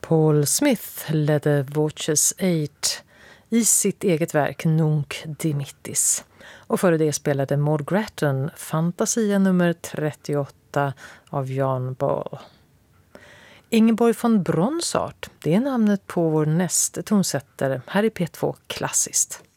Paul Smith ledde Voces 8 i sitt eget verk Nunc Dimittis. Och före det spelade Maud Gratton Fantasia nummer 38 av Jan Ball. Ingeborg von Bronsart, det är namnet på vår nästa tonsättare här i P2 Klassiskt.